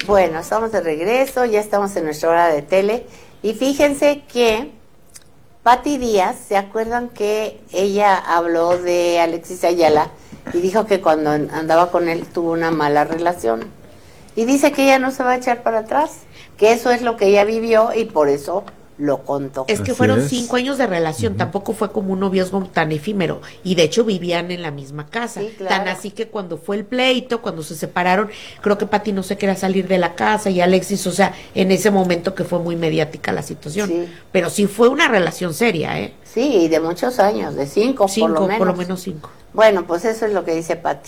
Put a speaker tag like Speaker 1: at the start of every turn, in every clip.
Speaker 1: Bueno, estamos de regreso, ya estamos en nuestra hora de tele. Y fíjense que Pati Díaz, ¿se acuerdan que ella habló de Alexis Ayala y dijo que cuando andaba con él tuvo una mala relación? Y dice que ella no se va a echar para atrás, que eso es lo que ella vivió y por eso lo contó.
Speaker 2: Es que fueron 5 años de relación, tampoco fue como un noviazgo tan efímero, y de hecho vivían en la misma casa,
Speaker 1: Sí, claro.
Speaker 2: Tan así que cuando fue el pleito, cuando se separaron, creo que Pati no se quería salir de la casa, y Alexis, o sea, en ese momento que fue muy mediática la situación,
Speaker 1: Sí.
Speaker 2: pero sí fue una relación seria,
Speaker 1: Sí, y de muchos años, de 5
Speaker 2: por lo menos 5.
Speaker 1: Bueno, pues eso es lo que dice Pati.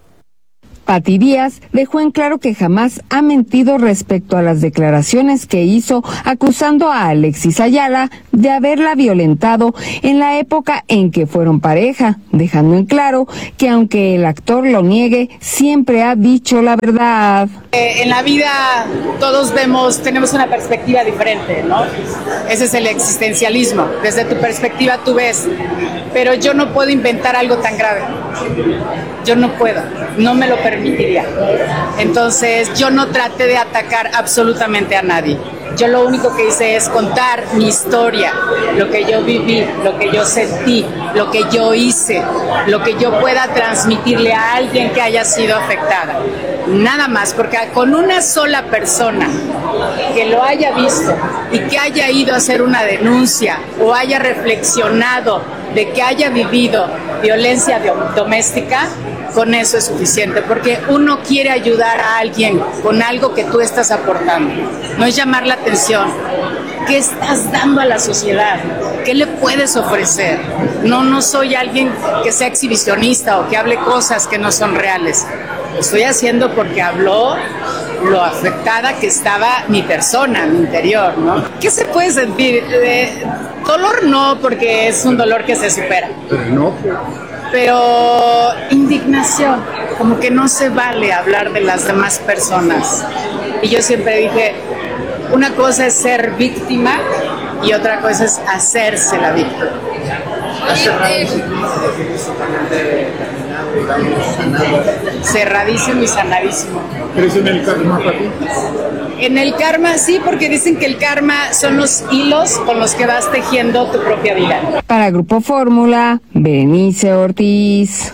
Speaker 3: Pati Díaz dejó en claro que jamás ha mentido respecto a las declaraciones que hizo acusando a Alexis Ayala de haberla violentado en la época en que fueron pareja, dejando en claro que aunque el actor lo niegue, siempre ha dicho la verdad.
Speaker 4: En la vida todos tenemos una perspectiva diferente, ¿no? Ese es el existencialismo. Desde tu perspectiva tú ves, pero yo no puedo inventar algo tan grave. Yo no puedo, no me lo permitiría. Entonces yo no traté de atacar absolutamente a nadie. Yo lo único que hice es contar mi historia, lo que yo viví, lo que yo sentí, lo que yo hice, lo que yo pueda transmitirle a alguien que haya sido afectada. Nada más, porque con una sola persona que lo haya visto y que haya ido a hacer una denuncia o haya reflexionado de que haya vivido violencia doméstica, con eso es suficiente, porque uno quiere ayudar a alguien con algo que tú estás aportando, no es llamar la atención. ¿Qué estás dando a la sociedad? ¿Qué le puedes ofrecer? No soy alguien que sea exhibicionista o que hable cosas que no son reales. Lo estoy haciendo porque habló lo afectada que estaba mi persona, mi interior, ¿no? ¿Qué se puede sentir? Dolor no, porque es un dolor que se supera. Pero indignación, como que no se vale hablar de las demás personas. Y yo siempre dije, una cosa es ser víctima y otra cosa es hacerse la víctima. Cerradísimo y sanadísimo.
Speaker 5: ¿Crees en el karma, Pati?
Speaker 4: En el karma sí, porque dicen que el karma son los hilos con los que vas tejiendo tu propia vida.
Speaker 3: Para Grupo Fórmula, Berenice Ortiz.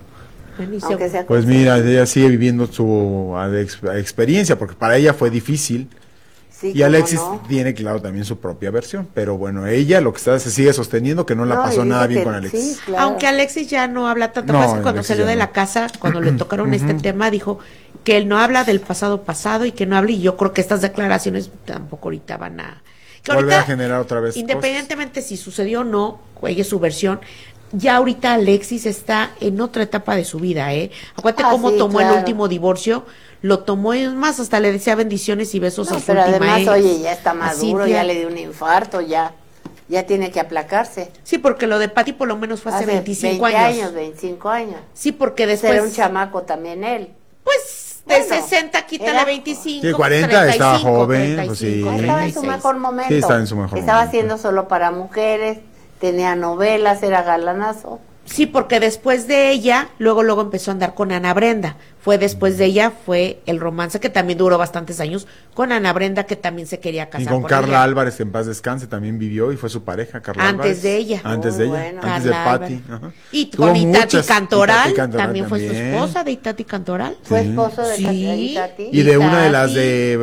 Speaker 5: Pues mira, ella sigue viviendo su experiencia, porque para ella fue difícil.
Speaker 1: Sí,
Speaker 5: Y Alexis
Speaker 1: no.
Speaker 5: tiene, claro, también su propia versión, pero bueno, ella lo que se sigue sosteniendo que no la pasó
Speaker 1: y
Speaker 5: nada
Speaker 1: dice
Speaker 5: bien
Speaker 1: que
Speaker 5: con Alexis.
Speaker 1: sí, claro.
Speaker 2: Aunque Alexis ya no habla tanto,
Speaker 5: No,
Speaker 2: más que cuando
Speaker 5: Alexis
Speaker 2: salió
Speaker 5: ya
Speaker 2: de
Speaker 5: no.
Speaker 2: la casa, cuando le tocaron este tema, dijo que él no habla del pasado y que no habla, y yo creo que estas declaraciones tampoco ahorita van a... Que
Speaker 5: Volver
Speaker 2: ahorita,
Speaker 5: a generar otra vez
Speaker 2: independientemente si sucedió o no, ella es su versión, ya ahorita Alexis está en otra etapa de su vida, Acuérdate cómo
Speaker 1: sí,
Speaker 2: tomó
Speaker 1: claro.
Speaker 2: el último divorcio, lo tomó, es más, hasta le decía bendiciones y besos a su
Speaker 1: Pero
Speaker 2: última
Speaker 1: además,
Speaker 2: ex,
Speaker 1: oye, ya está
Speaker 2: a
Speaker 1: maduro,
Speaker 2: Cintia.
Speaker 1: ya le dio un infarto, ya tiene que aplacarse.
Speaker 2: Sí, porque lo de Pati por lo menos fue hace 25
Speaker 1: 20
Speaker 2: años.
Speaker 1: 25 años.
Speaker 2: Sí, porque después...
Speaker 1: Será un chamaco también él.
Speaker 2: Pues de
Speaker 1: Bueno,
Speaker 2: 60 quítale
Speaker 1: era-
Speaker 2: 25.
Speaker 5: Sí, 40,
Speaker 2: 35,
Speaker 5: estaba joven,
Speaker 2: 35,
Speaker 5: pues sí.
Speaker 1: Estaba en su
Speaker 2: 36.
Speaker 1: mejor momento.
Speaker 5: Sí, estaba en su mejor
Speaker 1: Estaba
Speaker 5: momento.
Speaker 1: haciendo solo para mujeres, tenía novelas, era galanazo.
Speaker 2: Sí, porque después de ella, luego empezó a andar con Ana Brenda. Fue después de ella, fue el romance que también duró bastantes años con Ana Brenda, que también se quería
Speaker 5: Y
Speaker 2: casar
Speaker 5: con Carla
Speaker 2: ella.
Speaker 5: Álvarez, que en paz descanse, también vivió y fue su pareja, Carla
Speaker 2: Antes
Speaker 5: Álvarez.
Speaker 2: de ella.
Speaker 5: Antes de ella,
Speaker 1: bueno.
Speaker 5: antes de
Speaker 2: Carla
Speaker 5: Pati.
Speaker 2: Álvarez.
Speaker 5: Ajá.
Speaker 2: Y
Speaker 5: Tuvo
Speaker 2: con Itati
Speaker 5: muchas,
Speaker 2: Cantoral,
Speaker 5: Itati Cantoral
Speaker 2: también fue su
Speaker 5: también.
Speaker 2: esposa de Itati Cantoral.
Speaker 1: Fue esposo de
Speaker 2: Sí.
Speaker 1: Itati.
Speaker 5: Y de una de las
Speaker 2: Itati.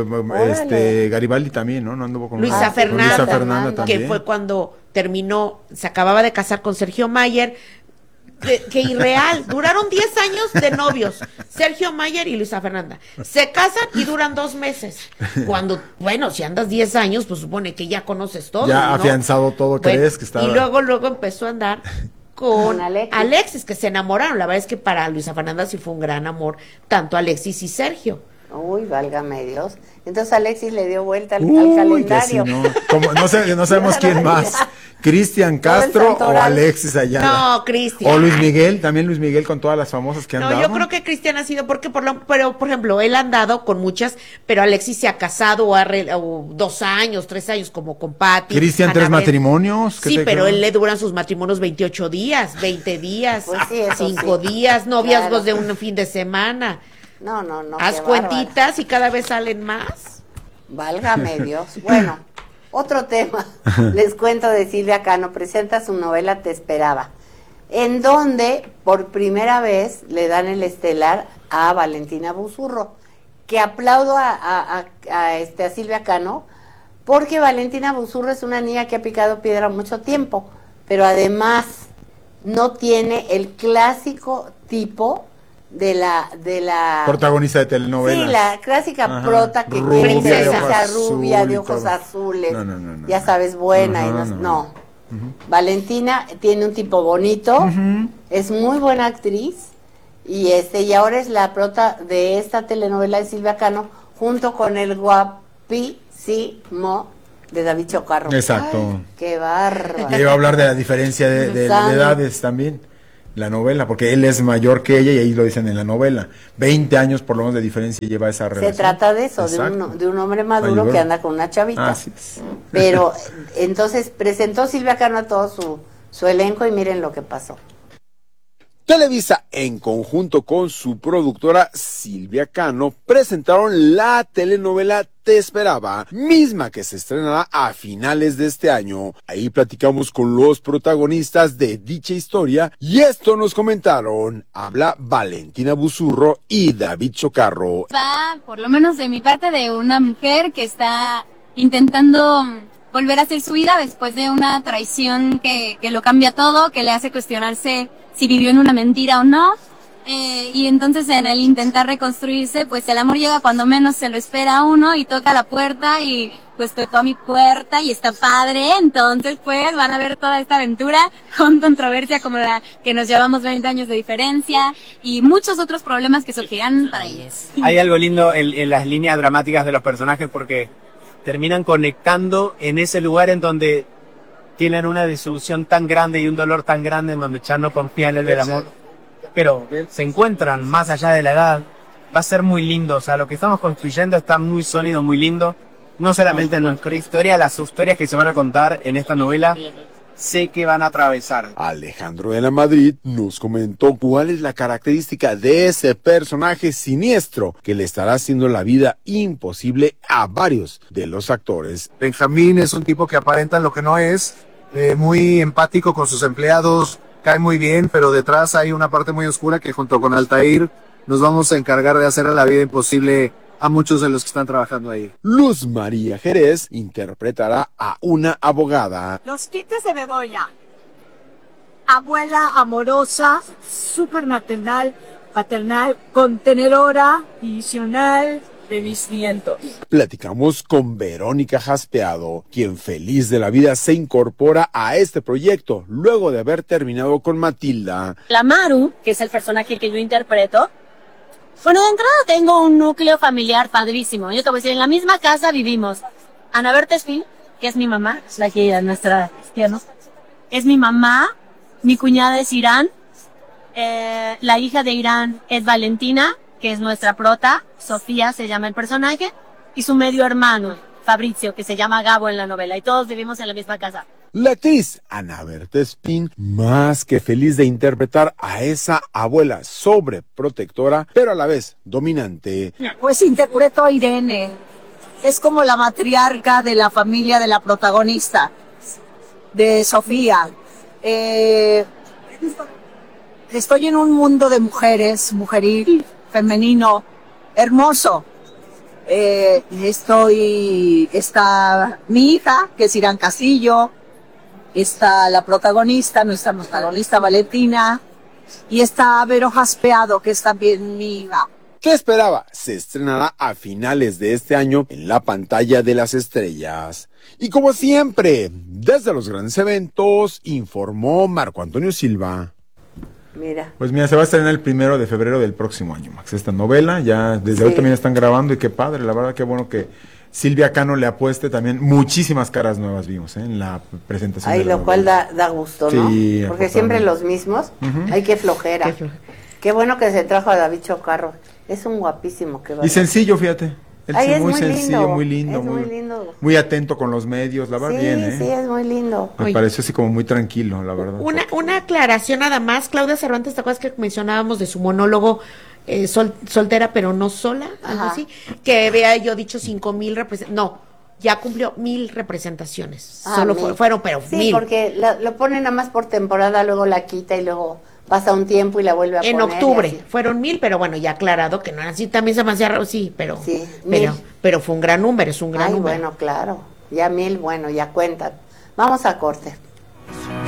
Speaker 5: de Garibaldi también, ¿no? No anduvo con
Speaker 2: Luisa
Speaker 1: sí,
Speaker 2: Fernanda,
Speaker 1: Luisa
Speaker 5: Fernanda
Speaker 2: que
Speaker 5: también.
Speaker 2: fue cuando terminó, se acababa de casar con Sergio Mayer, que irreal, duraron 10 años de novios, Sergio Mayer y Luisa Fernanda, se casan y duran 2 meses, cuando, bueno, si andas 10 años, pues supone que ya conoces todo,
Speaker 5: Ya
Speaker 2: ¿no?
Speaker 5: afianzado todo,
Speaker 2: Bueno,
Speaker 5: crees que estaba.
Speaker 2: y luego empezó a andar con
Speaker 1: Con Alexis.
Speaker 2: Alexis, que se enamoraron, la verdad es que para Luisa Fernanda sí fue un gran amor, tanto Alexis y Sergio.
Speaker 1: Uy, válgame Dios. Entonces Alexis le dio vuelta al
Speaker 5: Uy, que
Speaker 1: calendario.
Speaker 5: si no. Como, no sabemos quién más. Cristian
Speaker 1: Todo el
Speaker 5: Castro o
Speaker 1: santoral.
Speaker 5: Alexis Ayala.
Speaker 2: No, Cristian.
Speaker 5: O Luis Miguel, también Luis Miguel con todas las famosas que han
Speaker 2: No,
Speaker 5: dado.
Speaker 2: yo creo que Cristian ha sido porque pero por ejemplo, él ha andado con muchas, pero Alexis se ha casado o 2 años, 3 años como con Pati.
Speaker 5: Cristian, 3
Speaker 2: Ana Brenda.
Speaker 5: matrimonios. ¿qué
Speaker 2: Sí,
Speaker 5: te
Speaker 2: pero
Speaker 5: creo?
Speaker 2: él le duran sus matrimonios 28 días, 20 días,
Speaker 1: Pues sí, eso
Speaker 2: 5
Speaker 1: sí.
Speaker 2: días, noviazgos
Speaker 1: Claro.
Speaker 2: de un fin de semana.
Speaker 1: No.
Speaker 2: Haz cuentitas y cada vez salen más.
Speaker 1: Válgame Dios. Bueno, otro tema. Les cuento de Silvia Cano. Presenta su novela Te Esperaba, en donde por primera vez le dan el estelar a Valentina Buzurro, que aplaudo a Silvia Cano, porque Valentina Buzurro es una niña que ha picado piedra mucho tiempo, pero además no tiene el clásico tipo de la
Speaker 5: protagonista de telenovelas.
Speaker 1: Sí, la clásica prota que quiere ser rubia, de ojos azules, ya sabes, buena, no. Valentina tiene un tipo bonito, es muy buena actriz, y ahora es la prota de esta telenovela de Silvia Cano, junto con el guapísimo de David Chocarro.
Speaker 5: Exacto.
Speaker 1: Ay, qué bárbaro.
Speaker 5: Ya iba a hablar de la diferencia de edades también, la novela, porque él es mayor que ella y ahí lo dicen en la novela. 20 años por lo menos de diferencia lleva esa relación.
Speaker 1: Se trata de eso, de un hombre maduro que anda con una chavita.
Speaker 5: Así es.
Speaker 1: Pero entonces presentó Silvia Cano a todo su elenco y miren lo que pasó.
Speaker 6: Televisa, en conjunto con su productora Silvia Cano, presentaron la telenovela Te Esperaba, misma que se estrenará a finales de este año. Ahí platicamos con los protagonistas de dicha historia y esto nos comentaron. Habla Valentina Buzurro y David Chocarro.
Speaker 7: Va, por lo menos de mi parte, de una mujer que está intentando volver a hacer su vida después de una traición que lo cambia todo, que le hace cuestionarse si vivió en una mentira o no, y entonces en el intentar reconstruirse, pues el amor llega cuando menos se lo espera a uno y toca la puerta y pues tocó a mi puerta y está padre, entonces pues van a ver toda esta aventura con controversia como la que nos llevamos 20 años de diferencia y muchos otros problemas que surgirán para ellos.
Speaker 8: Hay algo lindo en las líneas dramáticas de los personajes porque terminan conectando en ese lugar en donde tienen una desilusión tan grande y un dolor tan grande en donde ya no confían en el amor, pero se encuentran más allá de la edad. Va a ser muy lindo, o sea, lo que estamos construyendo está muy sólido, muy lindo, no solamente en nuestra historia, las historias que se van a contar en esta novela, sé que van a atravesar.
Speaker 6: Alejandro de la Madrid nos comentó cuál es la característica de ese personaje siniestro que le estará haciendo la vida imposible a varios de los actores.
Speaker 9: Benjamín es un tipo que aparenta lo que no es, muy empático con sus empleados, cae muy bien, pero detrás hay una parte muy oscura que junto con Altair nos vamos a encargar de hacer la vida imposible a muchos de los que están trabajando ahí.
Speaker 6: Luz María Jerez interpretará a una abogada.
Speaker 10: Los quites de Bedoya. Abuela amorosa, súper maternal, paternal, contenedora, visional de mis nietos.
Speaker 6: Platicamos con Verónica Jaspeado, quien feliz de la vida se incorpora a este proyecto luego de haber terminado con Matilda.
Speaker 11: La Maru, que es el personaje que yo interpreto, bueno, de entrada tengo un núcleo familiar padrísimo. Yo te voy a decir, en la misma casa vivimos Ana Bertespín, que es mi mamá, la que es nuestra cristiana, es mi mamá, mi cuñada es Irán, la hija de Irán es Valentina, que es nuestra prota, Sofía se llama el personaje, y su medio hermano, Fabrizio, que se llama Gabo en la novela, y todos vivimos en la misma casa.
Speaker 6: La actriz Ana Bertespín, más que feliz de interpretar a esa abuela sobreprotectora, pero a la vez dominante.
Speaker 10: Pues interpreto a Irene, es como la matriarca de la familia de la protagonista, de Sofía. Estoy en un mundo de mujeres, mujeril, femenino, hermoso. Está mi hija, que es Irán Casillo, está la protagonista, nuestra protagonista Valentina, y está Vero Jaspeado, que es también mi hija.
Speaker 6: ¿Qué esperaba? Se estrenará a finales de este año en la pantalla de las estrellas. Y como siempre, desde los grandes eventos, informó Marco Antonio Silva.
Speaker 1: Mira.
Speaker 5: Pues mira, se va a estrenar el 1 de febrero del próximo año, Max. Esta novela, ya desde hoy también están grabando y qué padre, la verdad, qué bueno que Silvia Cano le apueste también. Muchísimas caras nuevas vimos en la presentación.
Speaker 1: Ay, lo cual da gusto, ¿no?
Speaker 5: Sí,
Speaker 1: porque siempre los mismos. Ay, qué flojera. Qué bueno que se trajo a David Chocarro. Es un guapísimo.
Speaker 5: Y sencillo, fíjate. Él
Speaker 1: Ay,
Speaker 5: sí,
Speaker 1: es
Speaker 5: muy sencillo, muy lindo.
Speaker 1: Es muy lindo.
Speaker 5: Muy atento con los medios, la verdad, bien, ¿eh?
Speaker 1: Sí, es muy lindo.
Speaker 5: Me pareció así como muy tranquilo, la verdad.
Speaker 2: Una aclaración nada más. Claudia Cervantes, ¿te acuerdas que mencionábamos de su monólogo soltera pero no sola, algo
Speaker 1: Ajá.
Speaker 2: así, que había yo dicho 5,000 representaciones, no, ya cumplió 1,000 representaciones, solo
Speaker 1: 1,000.
Speaker 2: fueron, pero
Speaker 1: Sí,
Speaker 2: 1,000.
Speaker 1: porque lo pone nada más por temporada, luego la quita y luego pasa un tiempo y la vuelve a
Speaker 2: En
Speaker 1: poner.
Speaker 2: octubre
Speaker 1: y así.
Speaker 2: fueron 1,000, pero bueno, ya aclarado que no era así, también se me hacía raro, sí, pero,
Speaker 1: Sí,
Speaker 2: pero,
Speaker 1: 1,000.
Speaker 2: pero fue un gran número, es un gran
Speaker 1: Ay,
Speaker 2: número.
Speaker 1: bueno, claro. Ya 1,000, bueno, ya cuentan. Vamos a corte.